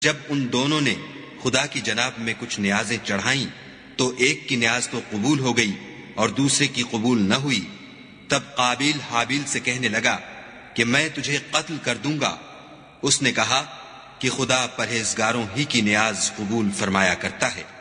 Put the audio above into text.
जब उन दोनों ने खुदा की जनाब में कुछ न्याजें चढ़ाईं तो एक की न्याज तो कबूल हो गई और दूसरे की कबूल न हुई। तब काबिल हाबिल से कहने लगा कि मैं तुझे कत्ल कर दूंगा। उसने कहा कि खुदा परहेजगारों ही की न्याज कबूल फरमाया करता है।